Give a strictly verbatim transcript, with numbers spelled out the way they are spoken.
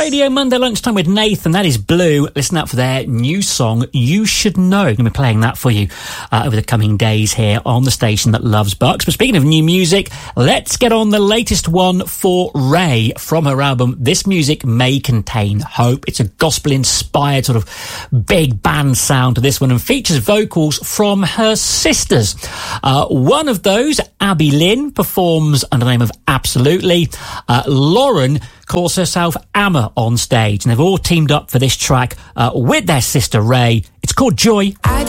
Radio Monday lunchtime with Nathan. That is Blue. Listen out for their new song, You Should Know. I'm going to be playing that for you uh, over the coming days here on the station that loves Bucks. But speaking of new music, let's get on the latest one for Ray from her album This Music May Contain Hope. It's a gospel-inspired sort of big band sound to this one and features vocals from her sisters. Uh, one of those, Abby Lynn, performs under the name of Absolutely. Uh, Lauren calls herself Amma on stage, and they've all teamed up for this track uh, with their sister Ray. It's called Joy. I